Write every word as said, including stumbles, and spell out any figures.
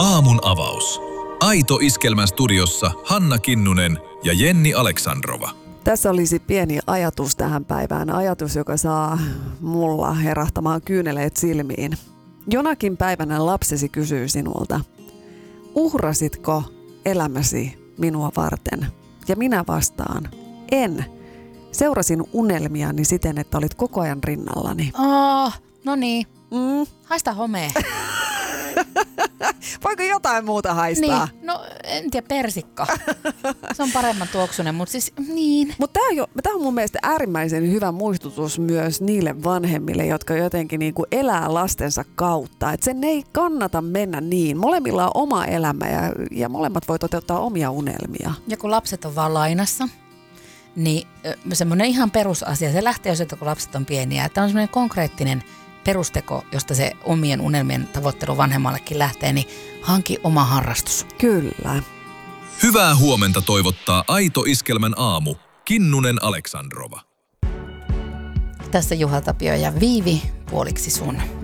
Aamun avaus. Aito Iskelmän studiossa Hanna Kinnunen ja Jenni Aleksandrova. Tässä olisi pieni ajatus tähän päivään. Ajatus, joka saa mulla herahtamaan kyyneleet silmiin. Jonakin päivänä lapsesi kysyy sinulta, uhrasitko elämäsi minua varten? Ja minä vastaan, en. Seurasin unelmiani siten, että olit koko ajan rinnallani. Oh, no niin. Mm. Haista homea. Voiko jotain muuta haistaa? Niin, no en tiedä, persikka. Se on paremman tuoksunen, mutta siis niin. Mutta tämä on mun mielestä äärimmäisen hyvä muistutus myös niille vanhemmille, jotka jotenkin niinku elää lastensa kautta. Että sen ei kannata mennä niin. Molemmilla on oma elämä ja, ja molemmat voi toteuttaa omia unelmia. Ja kun lapset on vaan lainassa, niin semmoinen ihan perusasia, se lähtee jo sieltä, kun lapset on pieniä. Että on semmoinen konkreettinen perusteko, josta se omien unelmien tavoittelu vanhemmallekin lähtee, niin hanki oma harrastus. Kyllä. Hyvää huomenta toivottaa Aito Iskelmän aamu. Kinnunen Aleksandrova. Tässä Juha Tapio ja Viivi puoliksi sun.